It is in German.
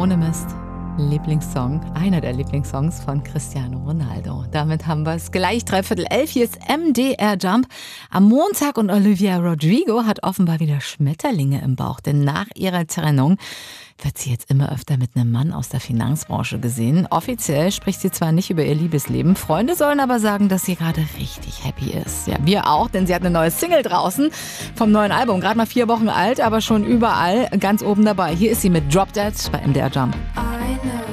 Ohne Mist. Lieblingssong, einer der Lieblingssongs von Cristiano Ronaldo. Damit haben wir es gleich 11:15. Hier ist MDR Jump am Montag und Olivia Rodrigo hat offenbar wieder Schmetterlinge im Bauch, denn nach ihrer Trennung wird sie jetzt immer öfter mit einem Mann aus der Finanzbranche gesehen. Offiziell spricht sie zwar nicht über ihr Liebesleben, Freunde sollen aber sagen, dass sie gerade richtig happy ist. Ja, wir auch, denn sie hat eine neue Single draußen vom neuen Album. Gerade mal 4 Wochen alt, aber schon überall ganz oben dabei. Hier ist sie mit Drop Dead bei MDR Jump.